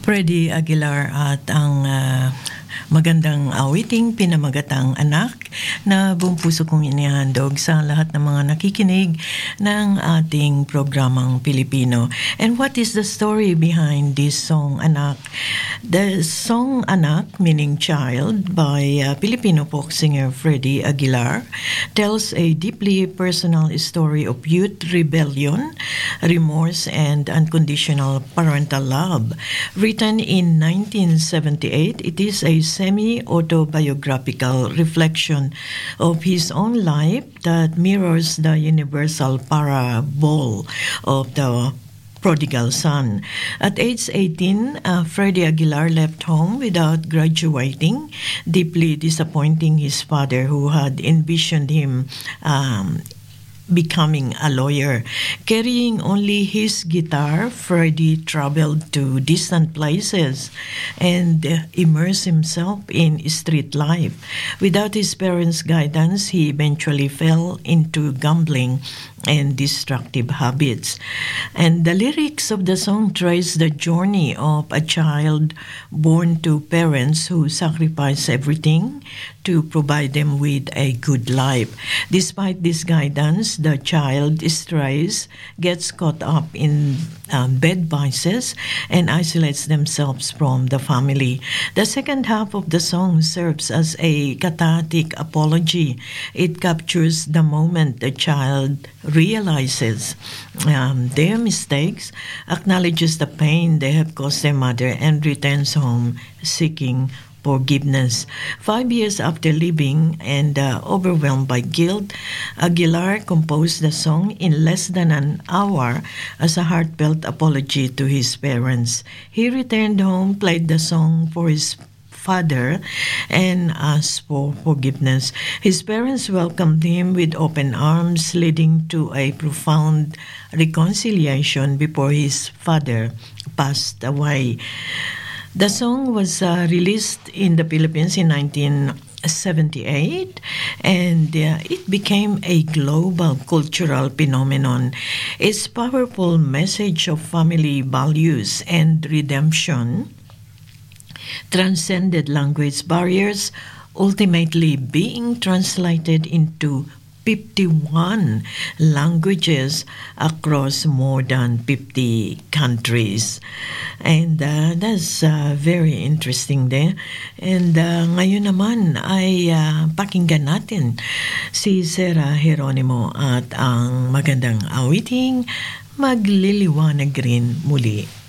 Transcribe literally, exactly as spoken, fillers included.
Freddie Aguilar at ang uh, magandang awiting Pinamagatang Anak na buong puso kong inihandog sa lahat ng mga nakikinig ng ating programang Pilipino. And what is the story behind this song, Anak? The song Anak, meaning child, by uh, Filipino folk singer Freddie Aguilar, tells a deeply personal story of youth rebellion, remorse, and unconditional parental love. Written in nineteen seventy-eight, it is a semi-autobiographical reflection of his own life that mirrors the universal parable of the prodigal son. At age eighteen, uh, Freddie Aguilar left home without graduating, deeply disappointing his father, who had envisioned him um, becoming a lawyer. Carrying only his guitar, Freddie traveled to distant places and uh, immersed himself in street life. Without his parents' guidance, he eventually fell into gambling and destructive habits. And the lyrics of the song trace the journey of a child born to parents who sacrifice everything to provide them with a good life. Despite this guidance, the child strays, gets caught up in um, bad vices, and isolates themselves from the family. The second half of the song serves as a cathartic apology. It captures the moment the child realizes um, their mistakes, acknowledges the pain they have caused their mother, and returns home seeking forgiveness. Five years after leaving and uh, overwhelmed by guilt, Aguilar composed the song in less than an hour as a heartfelt apology to his parents. He returned home, played the song for his father, and asked for forgiveness. His parents welcomed him with open arms, leading to a profound reconciliation before his father passed away. The song was uh, released in the Philippines in nineteen seventy-eight, and uh, it became a global cultural phenomenon. Its powerful message of family values and redemption transcended language barriers, ultimately being translated into fifty-one languages across more than fifty countries. And uh, that's uh, very interesting there. And uh, ngayon naman ay uh, pakinggan natin si Sarah Geronimo at ang magandang awiting Magliliwanag Rin Muli.